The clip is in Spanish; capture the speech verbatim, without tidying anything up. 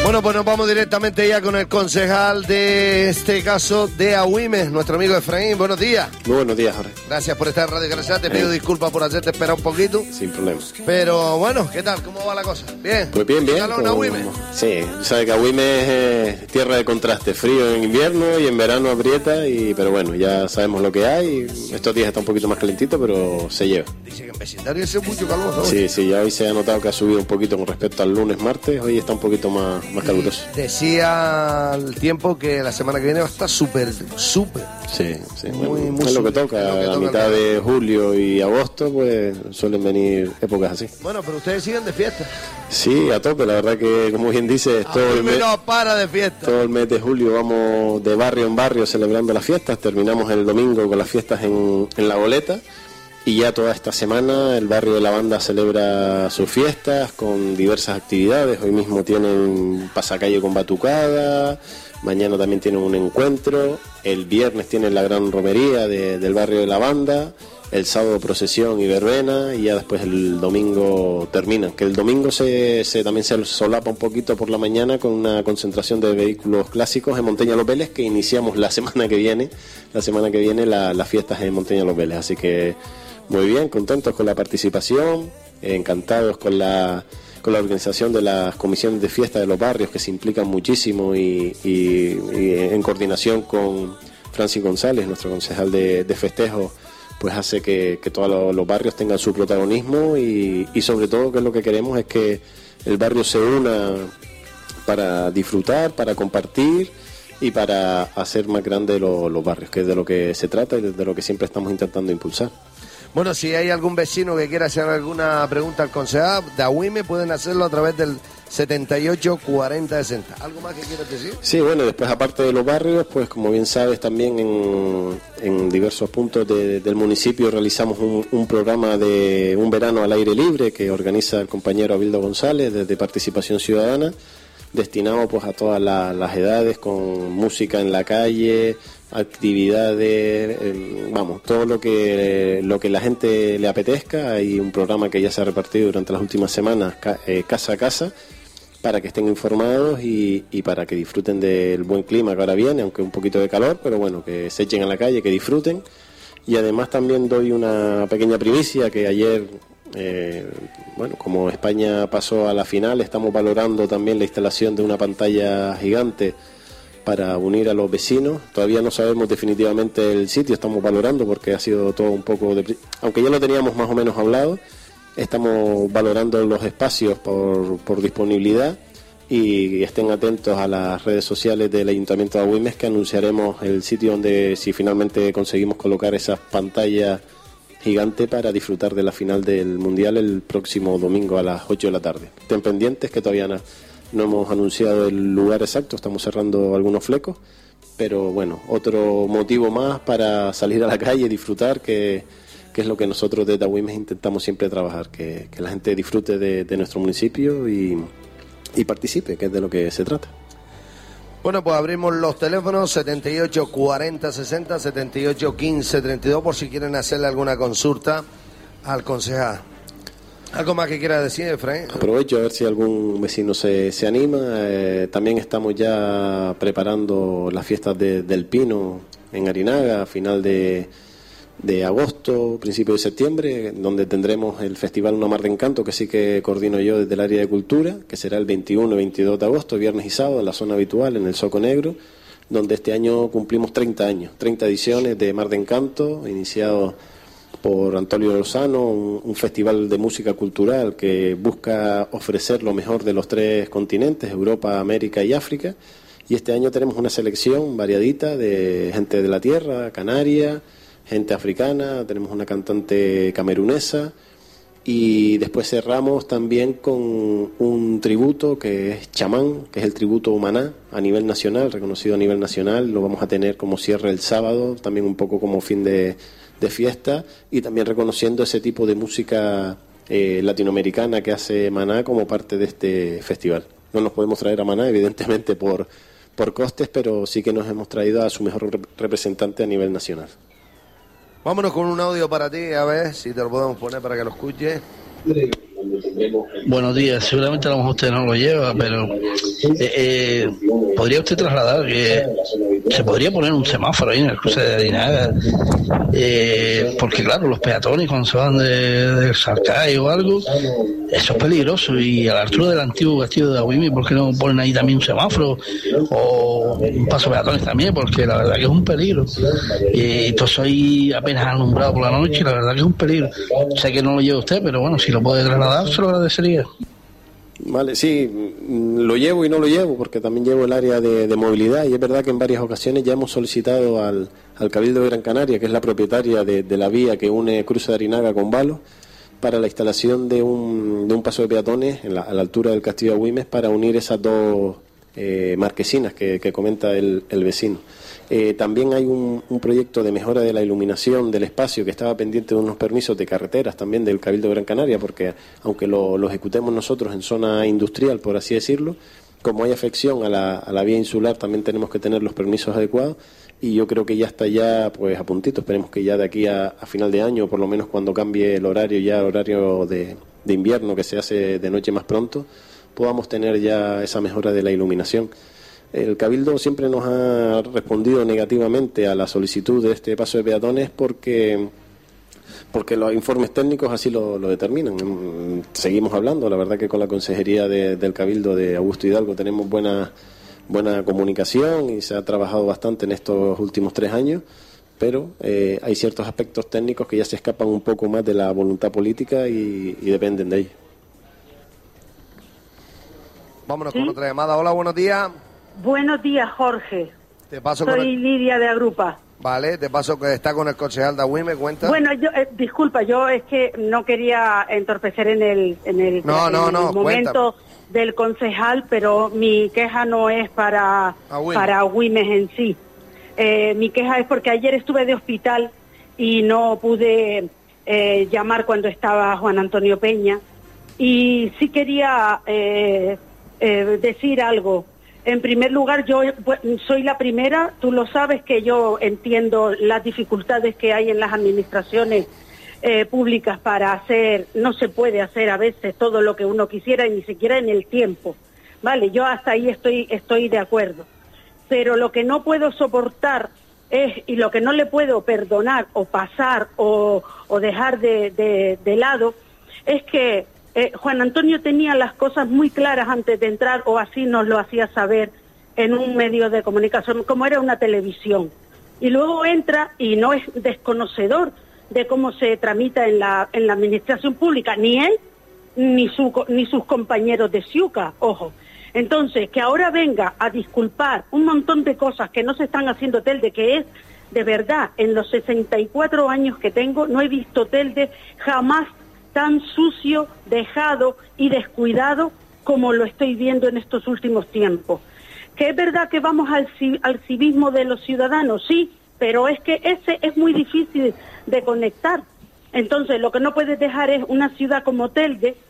Bueno, pues nos vamos directamente ya con el concejal de este caso de Agüimes, nuestro amigo Efraín. Buenos días. Muy buenos días, Jorge. Gracias por estar en Radio Carrascal. Te pido eh. disculpas por hacerte esperar un poquito. Sin problema. Pero bueno, ¿qué tal? ¿Cómo va la cosa? ¿Bien? Pues bien, bien. ¿Qué Agüimes? Sí, sabes que Agüimes es tierra de contraste. Frío en invierno y en verano aprieta, y pero bueno, ya sabemos lo que hay. Estos días está un poquito más calentito, pero se lleva. Dice que en vecindario hace mucho calor, ¿no? Sí, sí, ya hoy se ha notado que ha subido un poquito con respecto al lunes, martes. Hoy está un poquito más, más caluroso. Decía el tiempo que la semana que viene va a estar súper, súper. Sí, sí. Muy, bueno, muy es lo que súper. toca. Es lo que a toca mitad de julio y agosto, pues suelen venir épocas así. Bueno, pero ustedes siguen de fiesta. Sí, a tope. La verdad que, como bien dices, todo el mes, no para de fiesta. todo el mes de julio vamos de barrio en barrio celebrando las fiestas. Terminamos el domingo con las fiestas en, en La Goleta. Y ya toda esta semana el barrio de la Banda celebra sus fiestas con diversas actividades. Hoy mismo tienen pasacalle con batucada, mañana también tienen un encuentro, el viernes tienen la gran romería de, del barrio de la Banda, el sábado procesión y verbena, y ya después el domingo terminan. Que el domingo se, se también se solapa un poquito por la mañana con una concentración de vehículos clásicos en Monteña Los Vélez, que iniciamos la semana que viene, la semana que viene la, las fiestas en Monteña Los Vélez. Así que muy bien, contentos con la participación, eh, encantados con la con la organización de las comisiones de fiesta de los barrios, que se implican muchísimo, y, y, y en coordinación con Francis González, nuestro concejal de, de festejos, pues hace que, que todos los, los barrios tengan su protagonismo, y, y sobre todo que lo que queremos es que el barrio se una para disfrutar, para compartir y para hacer más grandes los, los barrios, que es de lo que se trata y de lo que siempre estamos intentando impulsar. Bueno, si hay algún vecino que quiera hacer alguna pregunta al concejal de Agüimes, pueden hacerlo a través del setenta y ocho cuarenta sesenta. ¿Algo más que quieras decir? Sí, bueno, después aparte de los barrios, pues como bien sabes, también en, en diversos puntos de, del municipio realizamos un, un programa de un verano al aire libre que organiza el compañero Abildo González desde Participación Ciudadana, destinado pues a todas la, las edades, con música en la calle, actividades, eh, vamos, todo lo que lo que la gente le apetezca. Hay un programa que ya se ha repartido durante las últimas semanas, ca, eh, casa a casa, para que estén informados y, y para que disfruten del buen clima que ahora viene, aunque un poquito de calor, pero bueno, que se echen a la calle, que disfruten. Y además también doy una pequeña primicia que ayer, eh, bueno, como España pasó a la final, estamos valorando también la instalación de una pantalla gigante para unir a los vecinos. Todavía no sabemos definitivamente el sitio, estamos valorando porque ha sido todo un poco, de, aunque ya lo teníamos más o menos hablado, estamos valorando los espacios por, por disponibilidad, y estén atentos a las redes sociales del Ayuntamiento de Agüimes, que anunciaremos el sitio donde, si finalmente conseguimos colocar esas pantallas gigantes para disfrutar de la final del Mundial el próximo domingo a las ocho de la tarde. Estén pendientes que todavía no No hemos anunciado el lugar exacto, estamos cerrando algunos flecos, pero bueno, otro motivo más para salir a la calle y disfrutar, que, que es lo que nosotros desde Agüimes intentamos siempre trabajar, que, que la gente disfrute de, de nuestro municipio y, y participe, que es de lo que se trata. Bueno, pues abrimos los teléfonos setenta y ocho cuarenta sesenta, setenta y ocho quince treinta y dos, por si quieren hacerle alguna consulta al concejal. ¿Algo más que quiera decir, Efraín? Aprovecho a ver si algún vecino se, se anima. Eh, también estamos ya preparando las fiestas de, del Pino en Arinaga a final de, de agosto, principio de septiembre, donde tendremos el Festival Una Mar de Encanto, que sí que coordino yo desde el área de cultura, que será el veintiuno y veintidós de agosto, viernes y sábado, en la zona habitual, en el Soco Negro, donde este año cumplimos treinta años, treinta ediciones de Mar de Encanto, iniciado por Antonio Lozano, un, un festival de música cultural que busca ofrecer lo mejor de los tres continentes, Europa, América y África. Y este año tenemos una selección variadita de gente de la tierra, canaria, gente africana, tenemos una cantante camerunesa, y después cerramos también con un tributo que es Chamán, que es el tributo Humaná a nivel nacional, reconocido a nivel nacional. Lo vamos a tener como cierre el sábado, también un poco como fin de de fiesta, y también reconociendo ese tipo de música eh, latinoamericana que hace Maná como parte de este festival. No nos podemos traer a Maná, evidentemente, por, por costes, pero sí que nos hemos traído a su mejor rep- representante a nivel nacional. Vámonos con un audio para ti, a ver si te lo podemos poner para que lo escuches. Buenos días, seguramente a lo mejor usted no lo lleva, pero eh, eh, ¿podría usted trasladar que se podría poner un semáforo ahí en el cruce de Arinaga? Eh, porque claro, los peatones cuando se van de, de Sarcay o algo, eso es peligroso, y a la altura del antiguo castillo de Agüimi, ¿por qué no ponen ahí también un semáforo o un paso peatones también? Porque la verdad que es un peligro, y todo eso ahí apenas alumbrado por la noche, la verdad que es un peligro. Sé que no lo lleva usted, pero bueno, si lo puede trasladar se lo agradecería. Vale, sí, lo llevo y no lo llevo, porque también llevo el área de, de movilidad, y es verdad que en varias ocasiones ya hemos solicitado al, al Cabildo de Gran Canaria, que es la propietaria de, de la vía que une Cruce de Arinaga con Balos, para la instalación de un, de un paso de peatones en la, a la altura del Castillo de Agüimes, para unir esas dos eh, marquesinas que, que comenta el, el vecino. Eh, también hay un, un proyecto de mejora de la iluminación del espacio que estaba pendiente de unos permisos de carreteras también del Cabildo de Gran Canaria, porque aunque lo, lo ejecutemos nosotros en zona industrial, por así decirlo, como hay afección a la, a la vía insular, también tenemos que tener los permisos adecuados, y yo creo que ya está ya pues a puntito. Esperemos que ya de aquí a, a final de año, por lo menos cuando cambie el horario, ya el horario de, de invierno, que se hace de noche más pronto, podamos tener ya esa mejora de la iluminación. El Cabildo siempre nos ha respondido negativamente a la solicitud de este paso de peatones porque porque los informes técnicos así lo, lo determinan. Seguimos hablando, la verdad que con la Consejería de, del Cabildo de Augusto Hidalgo tenemos buena buena comunicación y se ha trabajado bastante en estos últimos tres años, pero eh, hay ciertos aspectos técnicos que ya se escapan un poco más de la voluntad política y, y dependen de ellos. Vámonos ¿Sí? con otra llamada. Hola, buenos días. Buenos días, Jorge. Te paso Soy con el... Lidia de Agrupa. Vale, te paso que está con el concejal de Agüimes, cuenta. Bueno, yo, eh, disculpa, yo es que no quería entorpecer en el, en el, No, en no, el no, momento del concejal, pero mi queja no es para Agüimes. para Agüimes en sí. Eh, mi queja es porque ayer estuve de hospital y no pude eh, llamar cuando estaba Juan Antonio Peña, y sí quería eh, eh, decir algo. En primer lugar, yo soy la primera, tú lo sabes, que yo entiendo las dificultades que hay en las administraciones eh, públicas para hacer, no se puede hacer a veces todo lo que uno quisiera, y ni siquiera en el tiempo, ¿vale? Yo hasta ahí estoy, estoy de acuerdo. Pero lo que no puedo soportar es, y lo que no le puedo perdonar o pasar o, o dejar de, de, de lado, es que Eh, Juan Antonio tenía las cosas muy claras antes de entrar, o así nos lo hacía saber en un medio de comunicación, como era una televisión. Y luego entra y no es desconocedor de cómo se tramita en la, en la administración pública, ni él ni, su, ni sus compañeros de Ciuca, ojo. Entonces, que ahora venga a disculpar un montón de cosas que no se están haciendo Telde, que es, de verdad, en los sesenta y cuatro años que tengo, no he visto Telde jamás tan sucio, dejado y descuidado como lo estoy viendo en estos últimos tiempos. Que es verdad que vamos al, al civismo de los ciudadanos, sí, pero es que ese es muy difícil de conectar. Entonces, lo que no puedes dejar es una ciudad como Telde,